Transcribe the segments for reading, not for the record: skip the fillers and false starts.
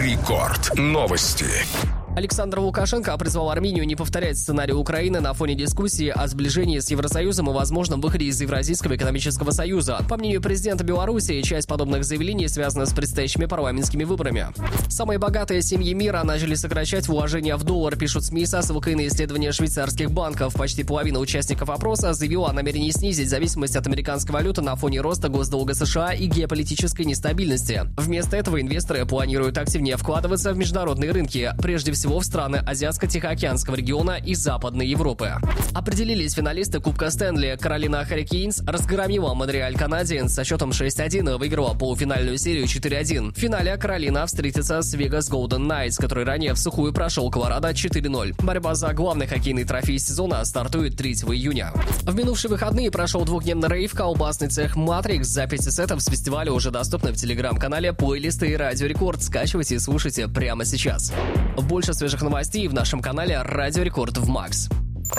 Рекорд. Новости. Александр Лукашенко призвал Армению не повторять сценарий Украины на фоне дискуссии о сближении с Евросоюзом и возможном выходе из Евразийского экономического союза. По мнению президента Беларуси, часть подобных заявлений связана с предстоящими парламентскими выборами. Самые богатые семьи мира начали сокращать вложения в доллар, пишут СМИ со ссылкой на исследования швейцарских банков. Почти половина участников опроса заявила о намерении снизить зависимость от американской валюты на фоне роста госдолга США и геополитической нестабильности. Вместо этого инвесторы планируют активнее вкладываться в международные рынки, прежде всего в страны Азиатско-Тихоокеанского региона и Западной Европы. Определились финалисты Кубка Стэнли. Каролина Харрикейнс разгромила Монреаль Канадиенс со счетом 6-1 и выиграла полуфинальную серию 4-1. В финале Каролина встретится с Вегас Голден Найтс, который ранее в сухую прошел Колорадо 4-0. Борьба за главный хоккейный трофей сезона стартует 3 июня. В минувшие выходные прошел двухдневный рейв колбасный цех Матрикс. Записи сетов с фестиваля уже доступны в телеграм-канале, плейлисты и Радио Рекорд. Скачивайте и слушайте прямо сейчас. Больше свежих новостей в нашем канале Радио Рекорд в Макс.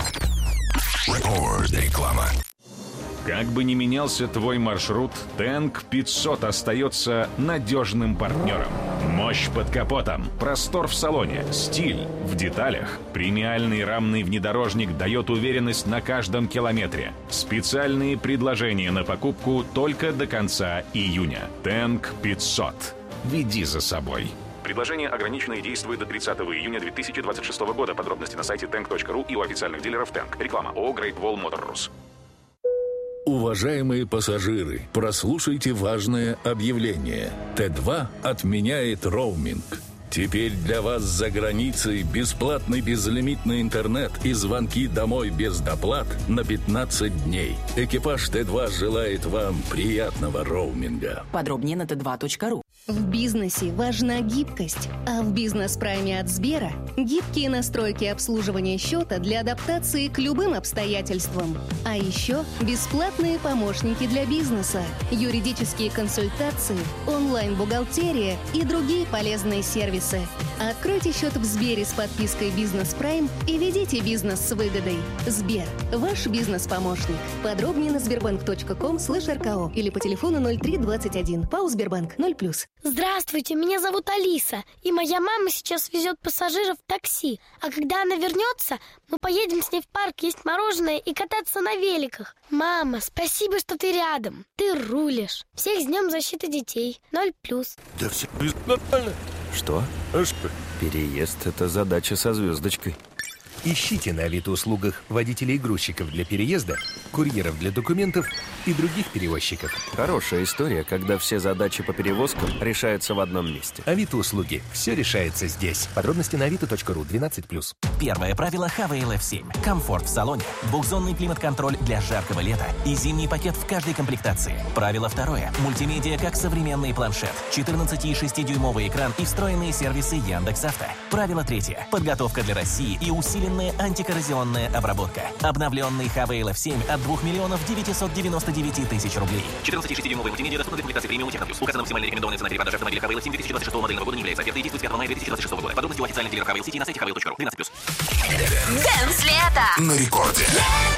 Реклама. Как бы ни менялся твой маршрут, Тэнк 500 остается надежным партнером. Мощь под капотом, простор в салоне, стиль в деталях. Премиальный рамный внедорожник дает уверенность на каждом километре. Специальные предложения на покупку только до конца июня. Тэнк 500. Веди за собой. Предложение ограничено и действует до 30 июня 2026 года. Подробности на сайте tank.ru и у официальных дилеров Тэнк. Реклама ООО Great Wall Motors. Уважаемые пассажиры, прослушайте важное объявление. Т2 отменяет роуминг. Теперь для вас за границей бесплатный безлимитный интернет и звонки домой без доплат на 15 дней. Экипаж Т2 желает вам приятного роуминга. Подробнее на t2.ru. В бизнесе важна гибкость, а в бизнес-прайме от Сбера гибкие настройки обслуживания счета для адаптации к любым обстоятельствам. А еще бесплатные помощники для бизнеса, юридические консультации, онлайн-бухгалтерия и другие полезные сервисы. Откройте счет в Сбере с подпиской «Бизнес Прайм» и ведите бизнес с выгодой. Сбер – ваш бизнес-помощник. Подробнее на sberbank.com/rko или по телефону 0321. ПАО «Сбербанк» 0+. Здравствуйте, меня зовут Алиса, и моя мама сейчас везет пассажиров в такси. А когда она вернется, мы поедем с ней в парк есть мороженое и кататься на великах. Мама, спасибо, что ты рядом. Ты рулишь. Всех с Днем защиты детей. 0+. Да все нормально. Что? Переезд – это задача со звездочкой. Ищите на Авито-услугах водителей и грузчиков для переезда, курьеров для документов и других перевозчиков. Хорошая история, когда все задачи по перевозкам решаются в одном месте. Авито-услуги. Все решается здесь. Подробности на avito.ru 12+. Первое правило Havail F7. Комфорт в салоне, двухзонный климат-контроль для жаркого лета и зимний пакет в каждой комплектации. Правило второе. Мультимедиа как современный планшет, 14,6-дюймовый экран и встроенные сервисы Яндекс.Авто. Правило третье. Подготовка для России и усиленная антикоррозионная обработка. Обновленный Havail F7 от 2 999 000 рублей. 14,6-дюймовый мультимедиа доступна в комплектации премиум Техноплюс. Указана максимальная рекомендованная цена перепродажи автомобиля Havail F7 2026 модельного года не является офертой и действует с 5 мая 2026 года. Подробности у официальных дилеров Havail City на сайте havail.ru 12+. Дэнс лето на рекорде.